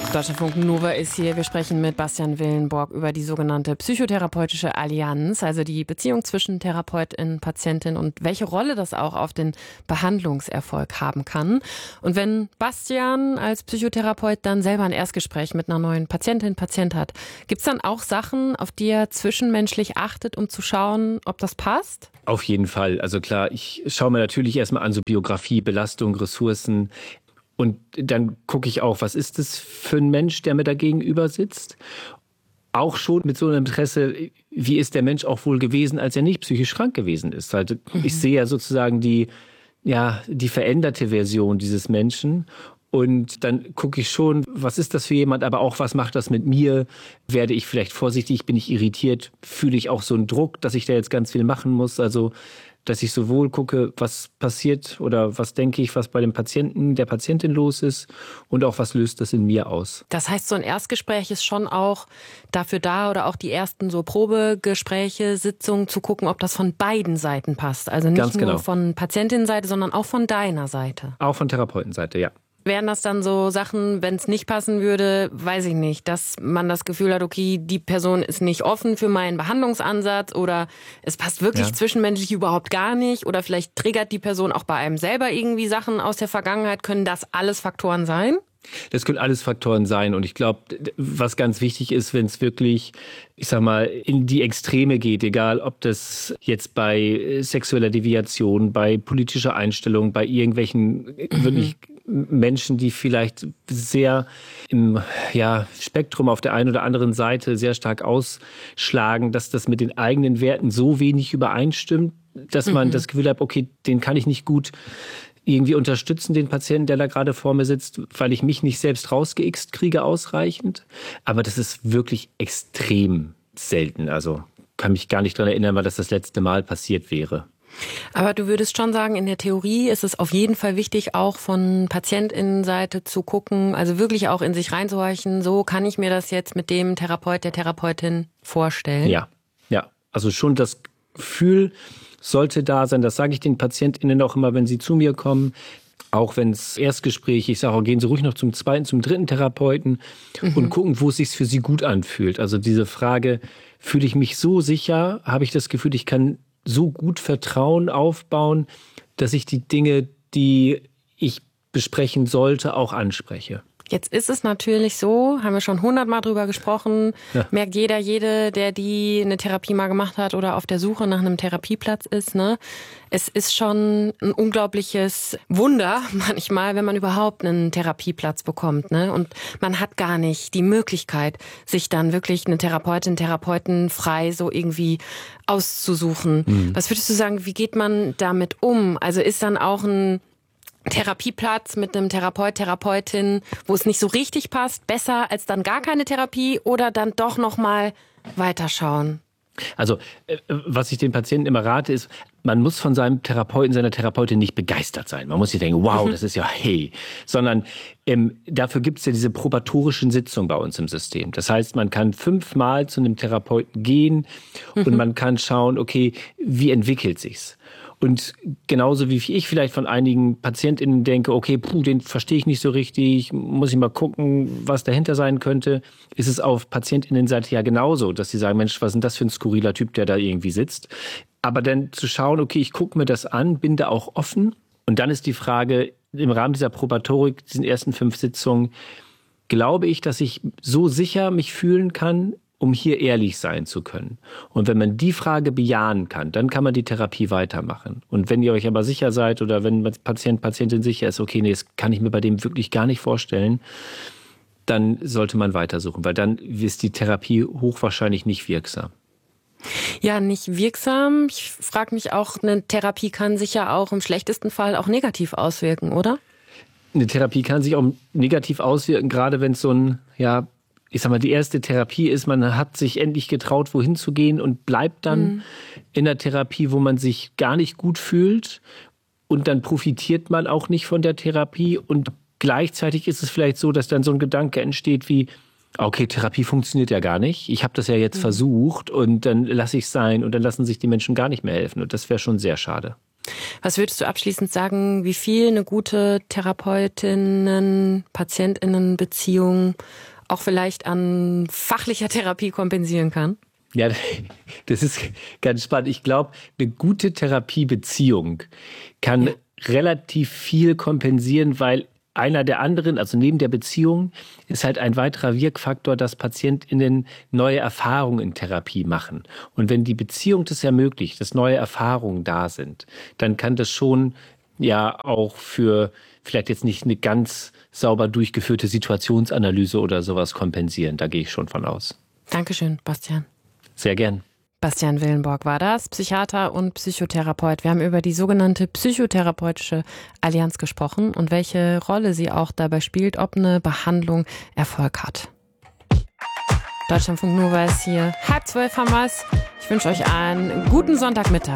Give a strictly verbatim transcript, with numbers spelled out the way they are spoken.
Deutschlandfunk Nova ist hier. Wir sprechen mit Bastian Willenborg über die sogenannte psychotherapeutische Allianz, also die Beziehung zwischen Therapeutin, Patientin und welche Rolle das auch auf den Behandlungserfolg haben kann. Und wenn Bastian als Psychotherapeut dann selber ein Erstgespräch mit einer neuen Patientin, Patient hat, gibt es dann auch Sachen, auf die er zwischenmenschlich achtet, um zu schauen, ob das passt? Auf jeden Fall. Also klar, ich schaue mir natürlich erstmal an, so Biografie, Belastung, Ressourcen. Und dann gucke ich auch, was ist das für ein Mensch, der mir da gegenüber sitzt? Auch schon mit so einem Interesse, wie ist der Mensch auch wohl gewesen, als er nicht psychisch krank gewesen ist? Also ich sehe ja sozusagen die, ja, die veränderte Version dieses Menschen. Und dann gucke ich schon, was ist das für jemand, aber auch, was macht das mit mir? Werde ich vielleicht vorsichtig, bin ich irritiert? Fühle ich auch so einen Druck, dass ich da jetzt ganz viel machen muss? Also dass ich sowohl gucke, was passiert oder was denke ich, was bei dem Patienten, der Patientin los ist und auch, was löst das in mir aus. Das heißt, so ein Erstgespräch ist schon auch dafür da oder auch die ersten so Probegespräche, Sitzungen zu gucken, ob das von beiden Seiten passt. Also nicht Ganz genau. nur von Patientenseite, sondern auch von deiner Seite. Auch von Therapeutenseite, ja. Wären das dann so Sachen, wenn es nicht passen würde, weiß ich nicht, dass man das Gefühl hat, okay, die Person ist nicht offen für meinen Behandlungsansatz oder es passt wirklich ja. zwischenmenschlich überhaupt gar nicht oder vielleicht triggert die Person auch bei einem selber irgendwie Sachen aus der Vergangenheit. Können das alles Faktoren sein? Das können alles Faktoren sein und ich glaube, was ganz wichtig ist, wenn es wirklich, ich sag mal, in die Extreme geht, egal ob das jetzt bei sexueller Deviation, bei politischer Einstellung, bei irgendwelchen mhm. wirklich Menschen, die vielleicht sehr im ja, Spektrum auf der einen oder anderen Seite sehr stark ausschlagen, dass das mit den eigenen Werten so wenig übereinstimmt, dass man mhm. das Gefühl hat, okay, den kann ich nicht gut irgendwie unterstützen, den Patienten, der da gerade vor mir sitzt, weil ich mich nicht selbst rausgeixt kriege ausreichend. Aber das ist wirklich extrem selten. Also kann mich gar nicht daran erinnern, weil das das letzte Mal passiert wäre. Aber du würdest schon sagen, in der Theorie ist es auf jeden Fall wichtig, auch von PatientInnenseite zu gucken, also wirklich auch in sich reinzuhorchen, so kann ich mir das jetzt mit dem Therapeut, der Therapeutin vorstellen. Ja, ja. Also schon das Gefühl sollte da sein, das sage ich den PatientInnen auch immer, wenn sie zu mir kommen, auch wenn es Erstgespräche, ich sage auch, gehen Sie ruhig noch zum zweiten, zum dritten Therapeuten mhm. und gucken, wo es sich für Sie gut anfühlt. Also diese Frage, fühle ich mich so sicher, habe ich das Gefühl, ich kann so gut Vertrauen aufbauen, dass ich die Dinge, die ich besprechen sollte, auch anspreche. Jetzt ist es natürlich so, haben wir schon hundertmal drüber gesprochen, ja. merkt jeder, jede, der die eine Therapie mal gemacht hat oder auf der Suche nach einem Therapieplatz ist, ne? Es ist schon ein unglaubliches Wunder manchmal, wenn man überhaupt einen Therapieplatz bekommt, ne? Und man hat gar nicht die Möglichkeit, sich dann wirklich eine Therapeutin, Therapeuten frei so irgendwie auszusuchen. Mhm. Was würdest du sagen, wie geht man damit um? Also ist dann auch ein Therapieplatz mit einem Therapeut, Therapeutin, wo es nicht so richtig passt, besser als dann gar keine Therapie oder dann doch nochmal weiterschauen? Also, was ich den Patienten immer rate, ist, man muss von seinem Therapeuten, seiner Therapeutin nicht begeistert sein. Man muss nicht denken, wow, das ist ja hey. Sondern ähm, dafür gibt es ja diese probatorischen Sitzungen bei uns im System. Das heißt, man kann fünfmal zu einem Therapeuten gehen mhm. und man kann schauen, okay, wie entwickelt sich's? Und genauso wie ich vielleicht von einigen PatientInnen denke, okay, puh, den verstehe ich nicht so richtig, muss ich mal gucken, was dahinter sein könnte, ist es auf PatientInnenseite ja genauso, dass sie sagen, Mensch, was ist denn das für ein skurriler Typ, der da irgendwie sitzt? Aber dann zu schauen, okay, ich gucke mir das an, bin da auch offen. Und dann ist die Frage, im Rahmen dieser Probatorik, diesen ersten fünf Sitzungen, glaube ich, dass ich so sicher mich fühlen kann, um hier ehrlich sein zu können. Und wenn man die Frage bejahen kann, dann kann man die Therapie weitermachen. Und wenn ihr euch aber sicher seid oder wenn Patient, Patientin sicher ist, okay, nee, das kann ich mir bei dem wirklich gar nicht vorstellen, dann sollte man weitersuchen, weil dann ist die Therapie hochwahrscheinlich nicht wirksam. Ja, nicht wirksam. Ich frage mich auch, eine Therapie kann sich ja auch im schlechtesten Fall auch negativ auswirken, oder? Eine Therapie kann sich auch negativ auswirken, gerade wenn es so ein, ja, ich sag mal, die erste Therapie ist, man hat sich endlich getraut, wohin zu gehen und bleibt dann mhm. in der Therapie, wo man sich gar nicht gut fühlt und dann profitiert man auch nicht von der Therapie und gleichzeitig ist es vielleicht so, dass dann so ein Gedanke entsteht wie, okay, Therapie funktioniert ja gar nicht, ich habe das ja jetzt mhm. versucht und dann lasse ich es sein und dann lassen sich die Menschen gar nicht mehr helfen und das wäre schon sehr schade. Was würdest du abschließend sagen, wie viel eine gute Therapeutinnen-Patientinnen-Beziehung auch vielleicht an fachlicher Therapie kompensieren kann? Ja, das ist ganz spannend. Ich glaube, eine gute Therapiebeziehung kann ja. relativ viel kompensieren, weil einer der anderen, also neben der Beziehung, ist halt ein weiterer Wirkfaktor, dass PatientInnen neue Erfahrungen in Therapie machen. Und wenn die Beziehung das ermöglicht, dass neue Erfahrungen da sind, dann kann das schon ja auch für vielleicht jetzt nicht eine ganz sauber durchgeführte Situationsanalyse oder sowas kompensieren. Da gehe ich schon von aus. Dankeschön, Bastian. Sehr gern. Bastian Willenborg war das, Psychiater und Psychotherapeut. Wir haben über die sogenannte Psychotherapeutische Allianz gesprochen und welche Rolle sie auch dabei spielt, ob eine Behandlung Erfolg hat. Deutschlandfunk Nova ist hier. Halb zwölf haben wir es. Ich wünsche euch einen guten Sonntagmittag.